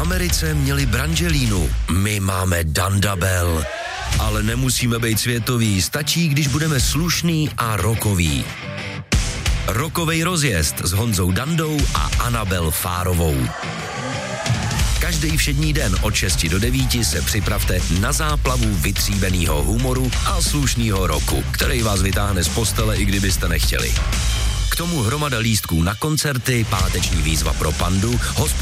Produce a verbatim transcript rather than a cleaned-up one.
Americe měli Brangelinu, my máme Dandabel. Ale nemusíme být světoví, stačí, když budeme slušný a rockový. Rockovej rozjezd s Honzou Dandou a Anabel Fárovou. Každý všední den od šesti do devíti se připravte na záplavu vytříbenýho humoru a slušnýho roku, který vás vytáhne z postele, i kdybyste nechtěli. K tomu hromada lístků na koncerty, páteční výzva pro Pandu, hospo-